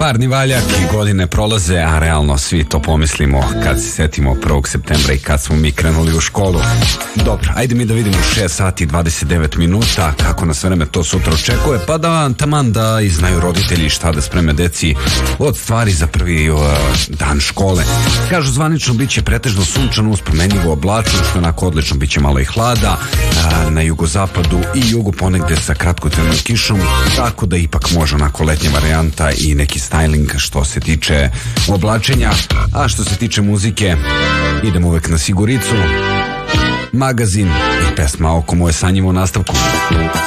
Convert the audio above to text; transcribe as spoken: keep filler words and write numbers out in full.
Parni valjak i godine prolaze, a realno svi to pomislimo kad se setimo prvog septembra i kad smo mi krenuli u školu. Dobro, ajde mi da vidimo u šest sati i dvadeset devet minuta kako nas vreme to sutra očekuje, pa da vam taman da i znaju roditelji šta da spreme deci od stvari za prvi uh, dan škole. Kažu zvanično bit će pretežno sunčano uz promenljivo oblačno, što je onako odlično, bit će malo i hlada, uh, na jugozapadu i jugu ponegde sa kratkotrajnom kišom, tako da ipak može onako letnja varijanta i neki styling što se tiče oblačenja. A što se tiče muzike, idemo uvek na Siguricu, Magazin i pesma Oko moje sanjivo u nastavku.